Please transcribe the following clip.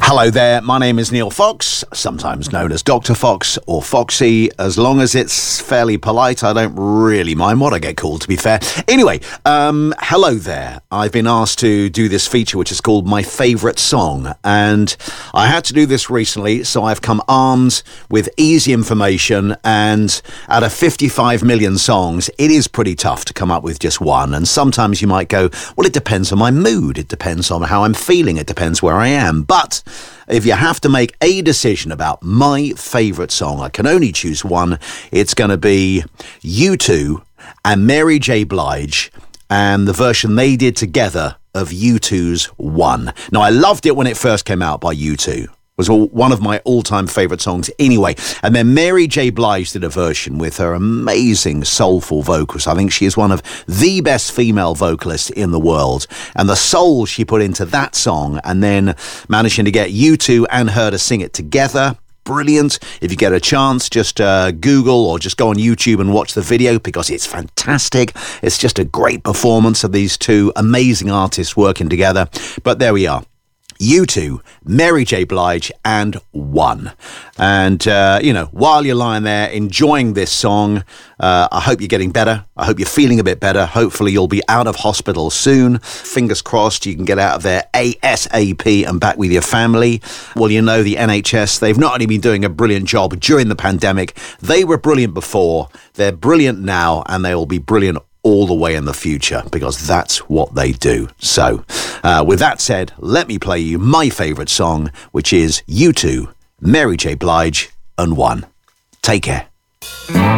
Hello there, my name is Neil Fox, sometimes known as Dr. Fox or Foxy. As long as it's fairly polite, I don't really mind what I get called, to be fair. Anyway, hello there. I've been asked to do this feature which is called My Favourite Song, and I had to do this recently, so I've come armed with easy information, and out of 55 million songs, it is pretty tough to come up with just one, and sometimes you might go, well, it depends on my mood, it depends on how I'm feeling, it depends where I am, but if you have to make a decision about my favourite song, I can only choose one. It's going to be U2 and Mary J. Blige and the version they did together of U2's One. Now, I loved it when it first came out by U2. Was one of my all-time favourite songs anyway. And then Mary J. Blige did a version with her amazing soulful vocals. I think she is one of the best female vocalists in the world. And the soul she put into that song and then managing to get U2 and her to sing it together, brilliant. If you get a chance, just Google or just go on YouTube and watch the video because it's fantastic. It's just a great performance of these two amazing artists working together. But there we are. U2, Mary J. Blige, and One. And, while you're lying there enjoying this song, I hope you're getting better. I hope you're feeling a bit better. Hopefully you'll be out of hospital soon. Fingers crossed you can get out of there ASAP and back with your family. Well, you know, the NHS, they've not only been doing a brilliant job during the pandemic, they were brilliant before, they're brilliant now, and they will be brilliant all the way in the future, because that's what they do. So, with that said, let me play you my favourite song, which is U2, Mary J. Blige, and One. Take care.